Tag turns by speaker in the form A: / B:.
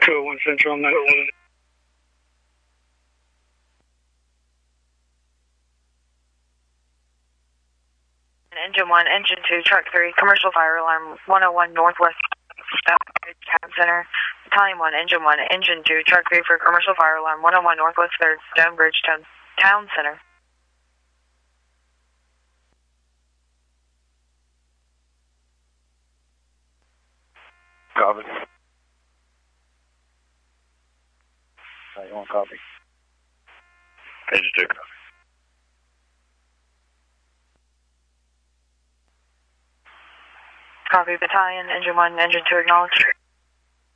A: 201 Central, 911.
B: Engine 1, Engine 2, Truck 3, Commercial Fire Alarm 101 Northwest Town Center. Battalion 1, Engine 1, Engine 2, Truck 3 for Commercial Fire Alarm 101 Northwest 3rd Stonebridge Town Center.
A: Copy. You want copy? Engine 2.
B: Copy, Battalion, Engine 1, Engine 2, acknowledge.